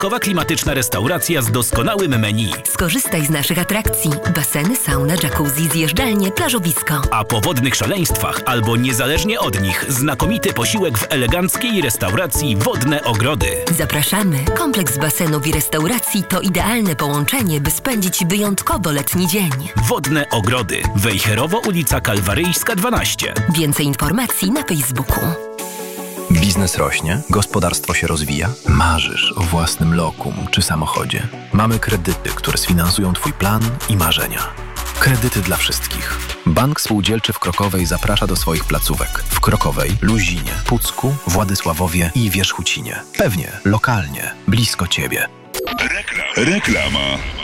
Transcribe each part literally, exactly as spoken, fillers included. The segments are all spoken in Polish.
dodatkowa klimatyczna restauracja z doskonałym menu. Skorzystaj z naszych atrakcji. Baseny, sauna, jacuzzi, zjeżdżalnie, plażowisko. A po wodnych szaleństwach albo niezależnie od nich znakomity posiłek w eleganckiej restauracji Wodne Ogrody. Zapraszamy. Kompleks basenów i restauracji to idealne połączenie, by spędzić wyjątkowo letni dzień. Wodne Ogrody. Wejherowo, ulica Kalwaryjska dwanaście. Więcej informacji na Facebooku. Biznes rośnie, gospodarstwo się rozwija, marzysz o własnym lokum czy samochodzie. Mamy kredyty, które sfinansują Twój plan i marzenia. Kredyty dla wszystkich. Bank Spółdzielczy w Krokowej zaprasza do swoich placówek. W Krokowej, Luzinie, Pucku, Władysławowie i Wierzchucinie. Pewnie, lokalnie, blisko Ciebie. Rekla- Reklama.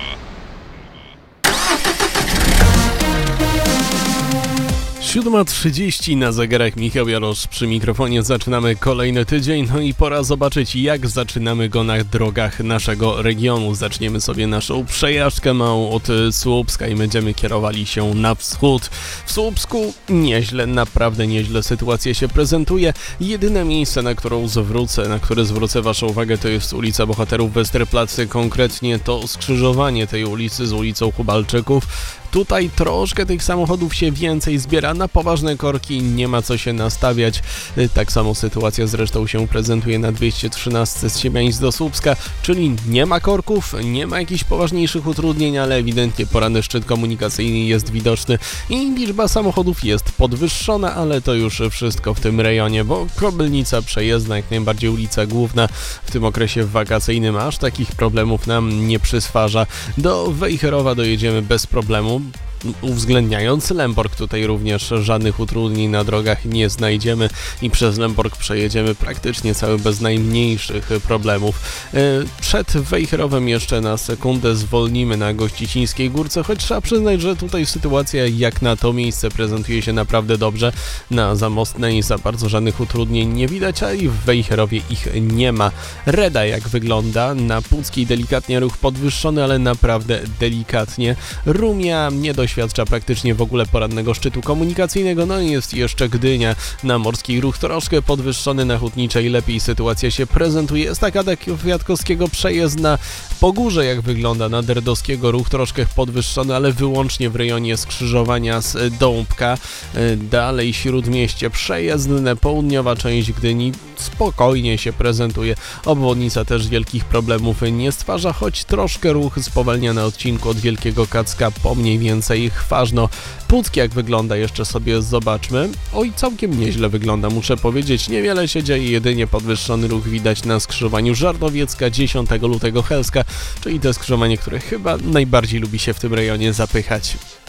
siódma trzydzieści na zegarach. Michał Jarosz przy mikrofonie. Zaczynamy kolejny tydzień, no i pora zobaczyć, jak zaczynamy go na drogach naszego regionu. Zaczniemy sobie naszą przejażdżkę małą od Słupska i będziemy kierowali się na wschód. W Słupsku nieźle, naprawdę nieźle sytuacja się prezentuje. Jedyne miejsce, na którą zwrócę, na które zwrócę Waszą uwagę, to jest ulica Bohaterów Westerplatte, konkretnie to skrzyżowanie tej ulicy z ulicą Hubalczyków. Tutaj troszkę tych samochodów się więcej zbiera, na poważne korki nie ma co się nastawiać. Tak samo sytuacja zresztą się prezentuje na dwieście trzynaście z Siemianic do Słupska, czyli nie ma korków, nie ma jakichś poważniejszych utrudnień, ale ewidentnie poranny szczyt komunikacyjny jest widoczny i liczba samochodów jest podwyższona, ale to już wszystko w tym rejonie, bo Kobylnica przejezdna, jak najbardziej ulica Główna w tym okresie wakacyjnym aż takich problemów nam nie przysparza. Do Wejherowa dojedziemy bez problemu. Uwzględniając Lęborg, tutaj również żadnych utrudnień na drogach nie znajdziemy i przez Lęborg przejedziemy praktycznie cały bez najmniejszych problemów. Przed Wejherowem jeszcze na sekundę zwolnimy na Gościcińskiej Górce, choć trzeba przyznać, że tutaj sytuacja jak na to miejsce prezentuje się naprawdę dobrze. Na Zamostnej za bardzo żadnych utrudnień nie widać, a i w Wejherowie ich nie ma. Reda jak wygląda, na Puckiej delikatnie ruch podwyższony, ale naprawdę delikatnie. Rumia nie doświadcza praktycznie w ogóle porannego szczytu komunikacyjnego, no i jest jeszcze Gdynia. Na Morskiej ruch troszkę podwyższony, na Hutniczej lepiej sytuacja się prezentuje. Jest taka do Kwiatkowskiego przejazd na Pogórze, jak wygląda. Na Derdowskiego ruch troszkę podwyższony, ale wyłącznie w rejonie skrzyżowania z Dąbka. Dalej Śródmieście przejezdne, południowa część Gdyni spokojnie się prezentuje. Obwodnica też wielkich problemów nie stwarza, choć troszkę ruch spowalnia na odcinku od Wielkiego Kacka po mniej więcej Chważno. Puck jak wygląda jeszcze sobie zobaczmy. Oj, całkiem nieźle wygląda, muszę powiedzieć. Niewiele się dzieje, jedynie podwyższony ruch widać na skrzyżowaniu Żarnowiecka, dziesiątego lutego Helska, czyli to skrzyżowanie, które chyba najbardziej lubi się w tym rejonie zapychać.